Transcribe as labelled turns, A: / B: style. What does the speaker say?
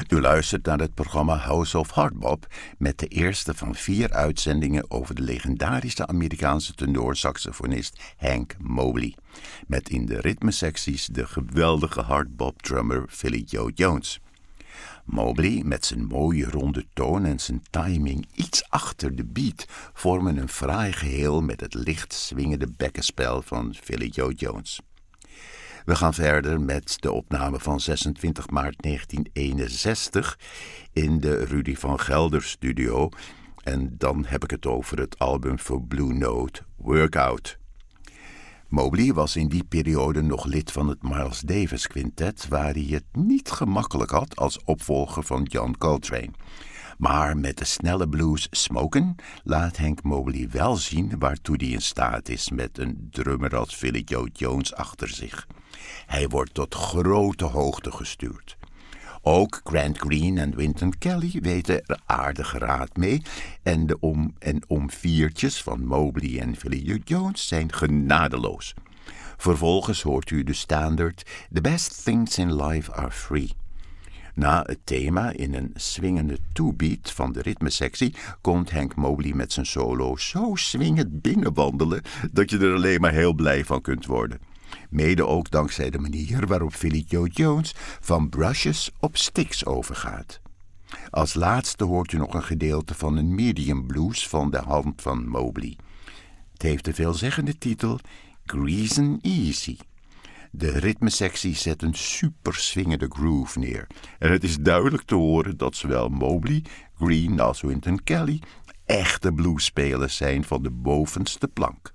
A: U luistert naar het programma House of Hardbop met de eerste van 4 uitzendingen over de legendarische Amerikaanse tenorsaxofonist Hank Mobley. Met in de ritmesecties de geweldige hardbop-drummer Philly Joe Jones. Mobley, met zijn mooie ronde toon en zijn timing iets achter de beat, vormen een fraai geheel met het licht swingende bekkenspel van Philly Joe Jones. We gaan verder met de opname van 26 maart 1961 in de Rudy van Gelder studio. En dan heb ik het over het album voor Blue Note, Workout. Mobley was in die periode nog lid van het Miles Davis Quintet, waar hij het niet gemakkelijk had als opvolger van John Coltrane. Maar met de snelle blues Smokin' laat Hank Mobley wel zien waartoe hij in staat is met een drummer als Philly Joe Jones achter zich. Hij wordt tot grote hoogte gestuurd. Ook Grant Green en Wynton Kelly weten er aardig raad mee en de om viertjes van Mobley en Philly Joe Jones zijn genadeloos. Vervolgens hoort u de standaard The Best Things in Life Are Free. Na het thema in een swingende two-beat van de ritmesectie komt Hank Mobley met zijn solo zo swingend binnenwandelen dat je er alleen maar heel blij van kunt worden. Mede ook dankzij de manier waarop Philly Joe Jones van brushes op sticks overgaat. Als laatste hoort u nog een gedeelte van een medium blues van de hand van Mobley. Het heeft de veelzeggende titel Greasin' Easy. De ritmesectie zet een super swingende groove neer. En het is duidelijk te horen dat zowel Mobley, Green als Wynton Kelly echte bluesspelers zijn van de bovenste plank.